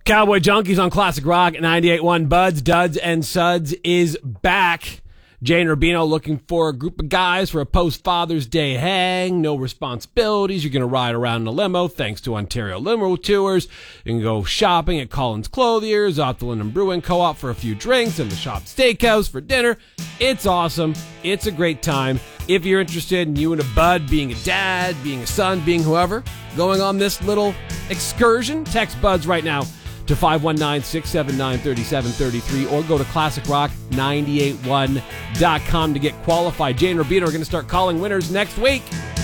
Cowboy Junkies on Classic Rock 98.1. Buds, Duds, and Suds is back. Jay and Rubino looking for a group of guys for a post-Father's Day hang. No responsibilities. You're going to ride around in a limo thanks to Ontario Limo Tours. You can go shopping at Collins Clothiers, off the London Brewing Co-op for a few drinks, and the Shop Steakhouse for dinner. It's awesome. It's a great time. If you're interested in you and a bud being a dad, being a son, being whoever, going on this little excursion, text Buds right now to 519-679-3733 or go to classicrock981.com to get qualified. Jay and Rubino are going to start calling winners next week.